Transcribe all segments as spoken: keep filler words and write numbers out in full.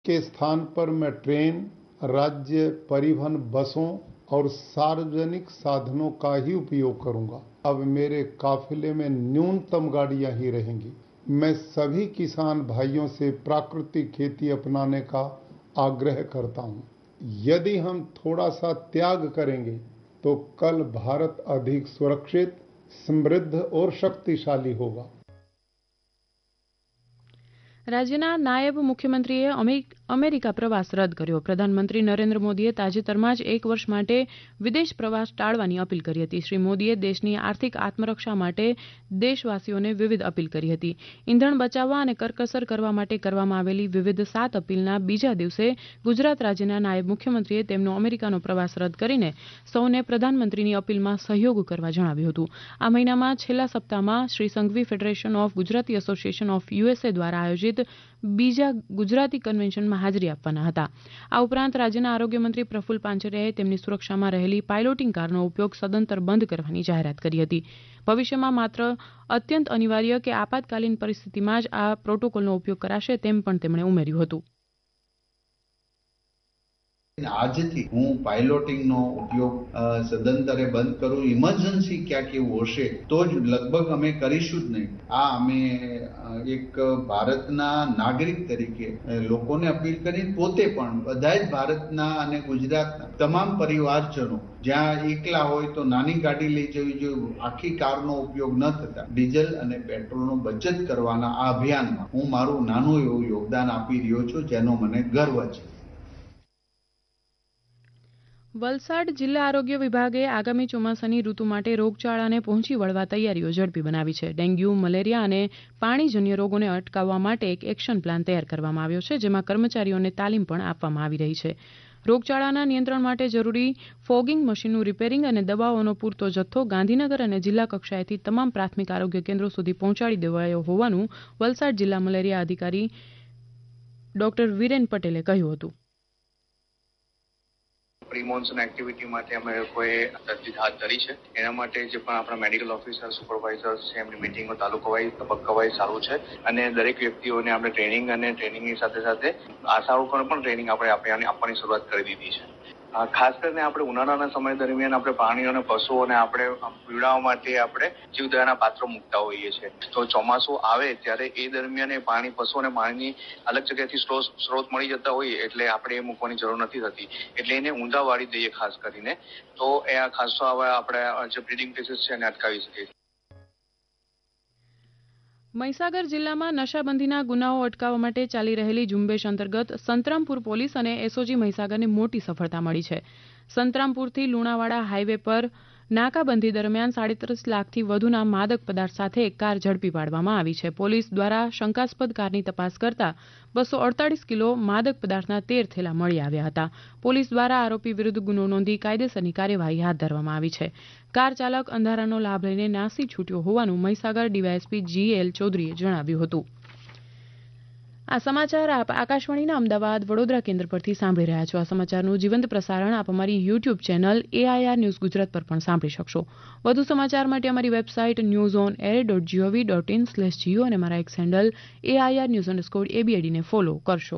के स्थान पर मैं ट्रेन, राज्य परिवहन बसों और सार्वजनिक साधनों का ही उपयोग करूंगा। अब मेरे काफिले में न्यूनतम गाड़ियां ही रहेंगी। मैं सभी किसान भाइयों से प्राकृतिक खेती अपनाने का आग्रह करता हूं। यदि हम थोड़ा सा त्याग करेंगे तो कल भारत अधिक सुरक्षित, समृद्ध और शक्तिशाली होगा। રાજ્યના નાયબ મુખ્યમંત્રીએ અમેરિકા પ્રવાસ રદ કર્યો. પ્રધાનમંત્રી નરેન્દ્ર મોદીએ તાજેતરમાં જ એક વર્ષ માટે વિદેશ પ્રવાસ ટાળવાની અપીલ કરી હતી. શ્રી મોદીએ દેશની આર્થિક આત્મરક્ષા માટે દેશવાસીઓને વિવિધ અપીલ કરી હતી. ઇંધણ બચાવવા અને કરકસર કરવા માટે કરવામાં આવેલી વિવિધ સાત અપીલના બીજા દિવસે ગુજરાત રાજ્યના નાયબ મુખ્યમંત્રીએ તેમનો અમેરિકાનો પ્રવાસ રદ કરીને સૌને પ્રધાનમંત્રીની અપીલમાં સહયોગ કરવા જણાવ્યું હતું. આ મહિનામાં છેલ્લા સપ્તાહમાં Shri Sanghvi federation of Gujarati association of USA દ્વારા આયોજિત બીજા ગુજરાતી કન્વેન્શનમાં હાજરી આપવાના હતા. આ ઉપરાંત રાજ્યના આરોગ્યમંત્રી પ્રફુલ પાંચરિયાએ તેમની સુરક્ષામાં રહેલી પાયલોટિંગ કારનો ઉપયોગ સદંતર બંધ કરવાની જાહેરાત કરી હતી. ભવિષ્યમાં માત્ર અત્યંત અનિવાર્ય કે આપાતકાલીન પરિસ્થિતિમાં જ આ પ્રોટોકોલનો ઉપયોગ કરાશે તેમ પણ તેમણે ઉમેર્યું હતું. આજથી હું પાયલોટિંગનો ઉપયોગ સદંતરે બંધ કરું. ઇમરજન્સી ક્યાંક એવું હશે તો જ લગભગ અમે કરીશું જ નહીં. આ અમે એક ભારતના નાગરિક તરીકે લોકોને અપીલ કરી, પોતે પણ બધા જ ભારતના અને ગુજરાતના તમામ પરિવારજનો જ્યાં એકલા હોય તો નાની ગાડી લઈ જવી જોઈએ. આખી કારનો ઉપયોગ ન થતા ડીઝલ અને પેટ્રોલનો બચત કરવાના આ અભિયાનમાં હું મારું નાનું એવું યોગદાન આપી રહ્યો છું, જેનો મને ગર્વ છે. વલસાડ જિલ્લા આરોગ્ય વિભાગે આગામી ચોમાસાની ઋતુ માટે રોગચાળાને પહોંચી વળવા તૈયારીઓ ઝડપી બનાવી છે. ડેન્ગ્યુ, મલેરિયા અને પાણીજન્ય રોગોને અટકાવવા માટે એક એક્શન પ્લાન તૈયાર કરવામાં આવ્યો છે, જેમાં કર્મચારીઓને તાલીમ પણ આપવામાં આવી રહી છે. રોગચાળાના નિયંત્રણ માટે જરૂરી ફોગિંગ મશીનનું રિપેરિંગ અને દવાઓનો પૂરતો જથ્થો ગાંધીનગર અને જિલ્લા કક્ષાએથી તમામ પ્રાથમિક આરોગ્ય કેન્દ્રો સુધી પહોંચાડી દેવાયો હોવાનું વલસાડ જિલ્લા મલેરિયા અધિકારી ડોક્ટર વિરેન પટેલે કહ્યું હતું. પ્રી મોન્સૂન એક્ટિવિટી માટે અમે લોકોએ તજવીજ હાથ ધરી છે. એના માટે જે પણ આપણા મેડિકલ ઓફિસર, સુપરવાઇઝર્સ છે, એમની મિટિંગો તાલુકા વાઇઝ, તબક્કા વાઇઝ ચાલુ છે અને દરેક વ્યક્તિઓને આપણે ટ્રેનિંગ અને ટ્રેનિંગની સાથે સાથે આશાઓને પણ ટ્રેનિંગ આપણે આપવાની શરૂઆત કરી દીધી છે. ખાસ કરીને આપણે ઉનાળાના સમય દરમિયાન આપણે પાણી અને પશુઓને આપણે પીવડાવવા માટે આપણે જીવદયાના પાત્રો મૂકતા હોઈએ છીએ. તો ચોમાસું આવે ત્યારે એ દરમિયાન એ પાણી પશુઓને પાણીની અલગ જગ્યાથી સ્ત્રોત મળી જતા હોઈએ એટલે આપણે એ મૂકવાની જરૂર નથી થતી. એટલે એને ઊંધા વાળી દઈએ ખાસ કરીને, તો એ આ ખાસ તો હવે આપણે જે બ્રીડિંગ કેસીસ છે એને અટકાવી શકીએ છીએ. મહીસાગર જિલ્લામાં નશાબંધીના ગુનાઓ અટકાવવા માટે ચાલી રહેલી ઝુંબેશ અંતર્ગત સંતરામપુર પોલીસ અને એસઓજી મહીસાગરને મોટી સફળતા મળી છે. સંતરામપુરથી લુણાવાડા હાઈવે પર નાકાબંધી દરમિયાન સાડત્રીસ લાખથી વધુના માદક પદાર્થ સાથે એક કાર ઝડપી પાડવામાં આવી છે. પોલીસ દ્વારા શંકાસ્પદ કારની તપાસ કરતા બસો અડતાલીસ કિલો માદક પદાર્થના તેર થેલા મળી આવ્યા હતા. પોલીસ દ્વારા આરોપી વિરુદ્ધ ગુનો નોંધી કાયદેસરની કાર્યવાહી હાથ ધરવામાં આવી છે. કાર ચાલક અંધારાનો લાભ લઈને નાસી છૂટ્યો હોવાનું મહીસાગર ડીવાયએસપી જી એલ ચૌધરીએ જણાવ્યું હતું. આ સમાચાર આપ આકાશવાણીના અમદાવાદ વડોદરા કેન્દ્ર પરથી સાંભળી રહ્યા છો. આ સમાચારનું જીવંત પ્રસારણ આપ અમારી YouTube channel AIR news Gujarat પર પણ સાંભળી શકશો. વધુ સમાચાર માટે અમારી website news on air dot GOV dot in slash Jio અને મારા x handle AIR news underscore એબીએડીને follow કરશો.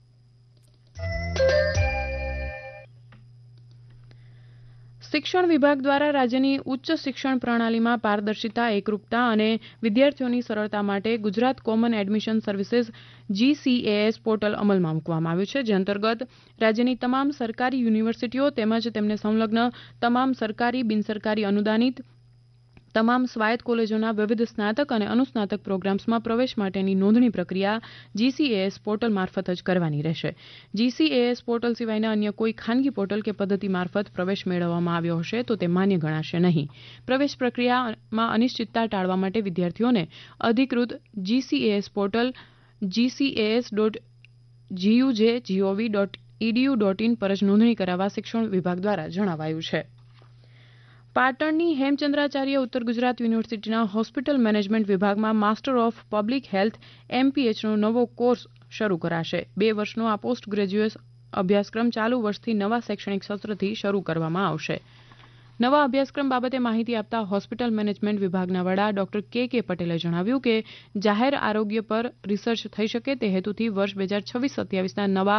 શિક્ષણ વિભાગ દ્વારા રાજ્યની ઉચ્ચ શિક્ષણ પ્રણાલીમાં પારદર્શિતા, એકરૂપતા અને વિદ્યાર્થીઓની સરળતા માટે Gujarat common admission services GCAS portal અમલમાં મૂકવામાં આવ્યું છે, જે અંતર્ગત રાજ્યની તમામ સરકારી યુનિવર્સિટીઓ તેમજ તેમને સંલગ્ન તમામ સરકારી, બિનસરકારી અનુદાનિત તમામ સ્વાયત્ત કોલેજોના વિવિધ સ્નાતક અને અનુસ્નાતક પ્રોગ્રામ્સમાં પ્રવેશ માટેની નોંધણી પ્રક્રિયા જીસીએએસ પોર્ટલ મારફત જ કરવાની રહેશે. જીસીએએસ પોર્ટલ સિવાયના અન્ય કોઈ ખાનગી પોર્ટલ કે પદ્ધતિ મારફત પ્રવેશ મેળવવામાં આવ્યો હશે તો તે માન્ય ગણાશે નહીં. પ્રવેશ પ્રક્રિયામાં અનિશ્ચિતતા ટાળવા માટે વિદ્યાર્થીઓને અધિકૃત GCAS portal GCAS dot જીયુજે GOV dot edu dot in પર જ નોંધણી કરાવવા શિક્ષણ વિભાગ દ્વારા જણાવાયું છે. પાટણની હેમચંદ્રાચાર્ય ઉત્તર ગુજરાત યુનિવર્સિટીના હોસ્પિટલ મેનેજમેન્ટ વિભાગમાં માસ્ટર ઓફ પબ્લિક હેલ્થ એમપીએચનો નવો કોર્સ શરૂ કરાશે. બે વર્ષનો આ પોસ્ટ ગ્રેજ્યુએટ અભ્યાસક્રમ ચાલુ વર્ષથી નવા શૈક્ષણિક સત્રથી શરૂ કરવામાં આવશે. નવા અભ્યાસક્રમ બાબતે માહિતી આપતા હોસ્પિટલ મેનેજમેન્ટ વિભાગના વડા ડોક્ટર કે કે પટેલે જણાવ્યું કે જાહેર આરોગ્ય પર રિસર્ચ થઈ શકે તે હેતુથી વર્ષ બે હજાર છવ્વીસ સત્યાવીસના નવા